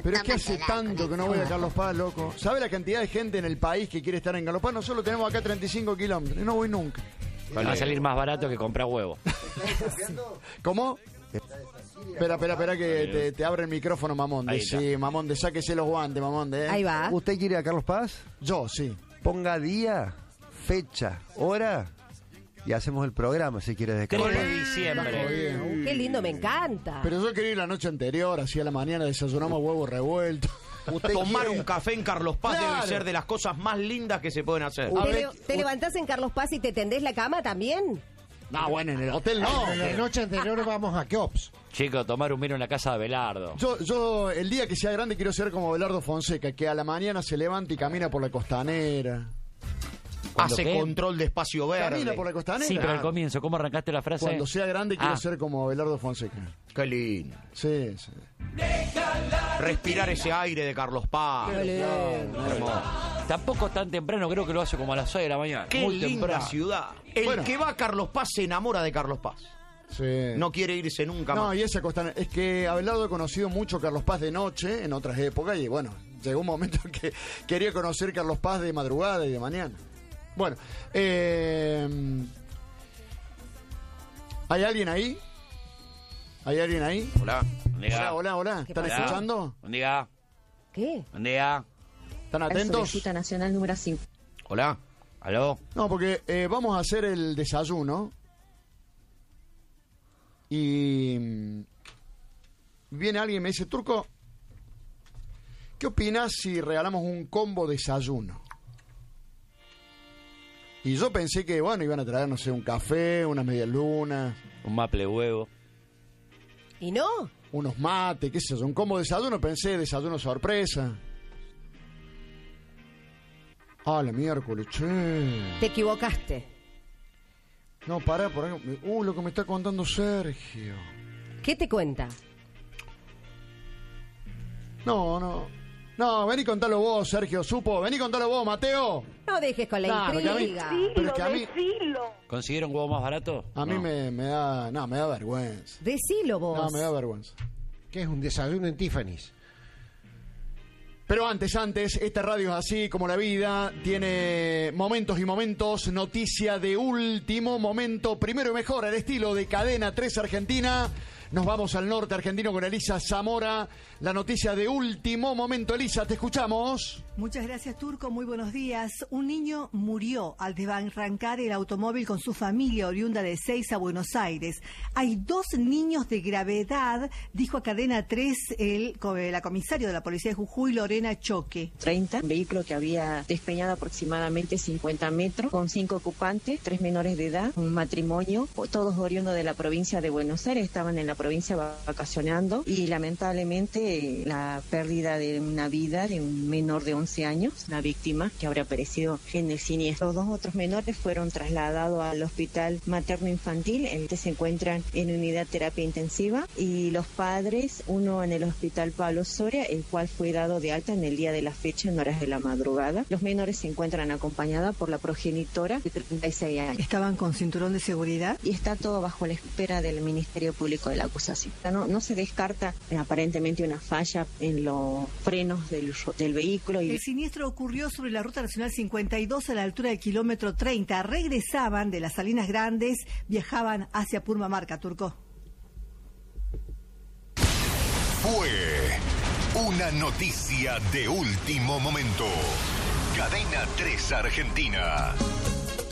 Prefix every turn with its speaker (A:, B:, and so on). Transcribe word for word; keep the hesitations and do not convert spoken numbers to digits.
A: Pero es que hace tanto que no voy a Carlos Paz, loco. ¿Sabe la cantidad de gente en el país que quiere estar en Carlos Paz? Nosotros tenemos acá treinta y cinco kilómetros y no voy nunca.
B: Va a salir más barato que comprar huevo.
A: ¿Cómo? Espera, espera, espera que te, te abre el micrófono, mamón. De, sí, mamón, de sáquese los guantes, mamón. De, ¿eh?
C: Ahí va.
D: ¿Usted quiere ir a Carlos Paz?
A: Yo, sí.
D: Ponga día, fecha, hora y hacemos el programa si quiere de
B: tres
D: Carlos
B: de
D: Paz.
B: diciembre.
C: Uh, qué lindo, me encanta.
A: Pero yo quería ir la noche anterior, así a la mañana desayunamos huevos revueltos.
E: Tomar
A: quiere?
E: un café en Carlos Paz
A: Claro.
E: debe ser de las cosas más lindas que se pueden hacer.
C: ¿Te, le- te levantás en Carlos Paz y te tendés la cama también?
A: No, bueno, en el hotel no.
F: En la noche anterior vamos a Keops.
B: Chicos, tomar un vino en la casa de Abelardo.
A: Yo, yo, el día que sea grande, quiero ser como Belardo Fonseca, que a la mañana se levanta y camina por la costanera.
E: Hace
B: qué?
E: control de espacio verde.
A: Camina por la costanera.
B: Sí, pero al comienzo, ¿cómo arrancaste la frase?
A: Cuando sea grande, quiero
B: Ah.
A: ser como Belardo Fonseca.
E: Qué lindo.
A: Sí, sí.
E: Respirar ese aire de Carlos Paz. Hermoso.
B: Tampoco tan temprano, creo que lo hace como a las seis de la mañana.
E: Qué
B: Muy
E: linda
B: temprano.
E: ciudad. El
A: Bueno.
E: que va a Carlos Paz se enamora de Carlos Paz.
A: Sí.
E: No quiere irse nunca
A: No,
E: más.
A: y esa costanera. Es que Abelardo ha conocido mucho Carlos Paz de noche en otras épocas y bueno, llegó un momento en que quería conocer Carlos Paz de madrugada y de mañana. Bueno, eh, ¿hay alguien ahí? ¿Hay alguien ahí?
E: Hola.
B: Buen día.
A: Hola, hola, hola.
C: ¿Qué
A: ¿Están
C: pasa?
A: escuchando?
B: Buen día.
C: ¿Qué?
B: Buen día.
A: ¿Están atentos?
G: Cita nacional número cinco.
E: Hola.
B: ¿Aló?
A: No, porque eh, vamos a hacer el desayuno. Y mm, viene alguien y me dice, Turco, ¿qué opinas si regalamos un combo desayuno? Y yo pensé que, bueno, iban a traer, no sé, un café, unas medias lunas,
B: Un maple huevo.
C: ¿Y no?
A: unos mates, qué sé yo, un combo desayuno, pensé, desayuno sorpresa. Ah, la miércoles, che.
C: Te equivocaste.
A: No, pará, por ahí. Uh, lo que me está contando Sergio.
C: ¿Qué te cuenta?
A: No, no. No, vení contalo vos, Sergio, supo. Vení contalo vos, Mateo.
C: No dejes con la
A: Nah, porque a mí-
C: intriga.
A: Pero es que a mí,
B: ¿Consiguieron huevo más barato?
A: a mí
B: No.
A: me, me da, no, me da vergüenza.
C: Decilo vos.
A: No, me da vergüenza.
F: Que es un desayuno en Tiffany's.
A: Pero antes, antes, esta radio es así como la vida, tiene momentos y momentos, noticia de último momento, primero y mejor, al estilo de Cadena tres Argentina. Nos vamos al norte argentino con Elisa Zamora, la noticia de último momento. Elisa, te escuchamos.
H: Muchas gracias, Turco. Muy buenos días. Un niño murió al desbarrancar el automóvil con su familia oriunda de Ezeiza, Buenos Aires. Hay dos niños de gravedad, dijo a Cadena tres el, la comisario de la Policía de Jujuy, Lorena Choque.
G: treinta, un vehículo que había despeñado aproximadamente cincuenta metros, con cinco ocupantes, tres menores de edad, un matrimonio, todos oriundos de la provincia de Buenos Aires, estaban en la provincia vacacionando y lamentablemente la pérdida de una vida de un menor de once años, la víctima que habría perecido en el siniestro. Los dos otros menores fueron trasladados al hospital materno-infantil, en el que se encuentran en unidad terapia intensiva, y los padres, uno en el hospital Pablo Soria, el cual fue dado de alta en el día de la fecha en horas de la madrugada. Los menores se encuentran acompañadas por la progenitora de treinta y seis años.
H: ¿Estaban con cinturón de seguridad?
G: Y está todo bajo la espera del Ministerio Público de la acusación. No, no se descarta eh, aparentemente una falla en los frenos del, del vehículo. Y...
H: El siniestro ocurrió sobre la Ruta Nacional cincuenta y dos a la altura del kilómetro treinta. Regresaban de las Salinas Grandes, viajaban hacia Purmamarca, Turco.
I: Fue una noticia de último momento. Cadena tres Argentina.